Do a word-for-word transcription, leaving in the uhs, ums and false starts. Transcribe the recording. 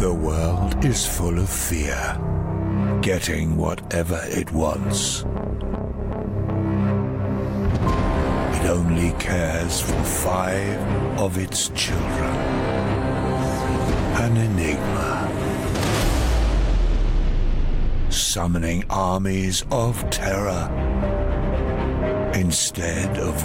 The world is full of fear, getting whatever it wants. It only cares for five of its children. An enigma, summoning armies of terror instead of